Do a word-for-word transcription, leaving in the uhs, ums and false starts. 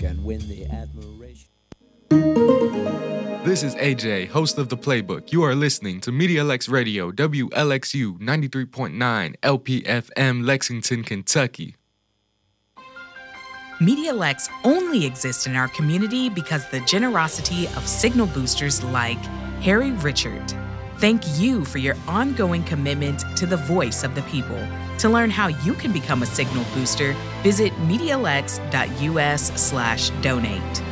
and win the admiration. This is A J, host of The Playbook. You are listening to Media Lex Radio, W L X U ninety-three point nine, L P F M, Lexington, Kentucky. MediaLex only exists in our community because the generosity of signal boosters like Harry Richard. Thank you for your ongoing commitment to the voice of the people. To learn how you can become a signal booster, visit medialex.us slash donate.